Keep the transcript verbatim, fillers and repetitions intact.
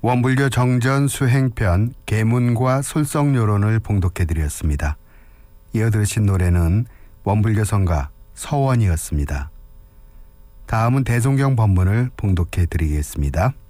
원불교 정전 수행편 계문과 솔성요론을 봉독해드렸습니다. 이어 들으신 노래는 원불교 성가 서원이었습니다. 다음은 대종경 법문을 봉독해드리겠습니다.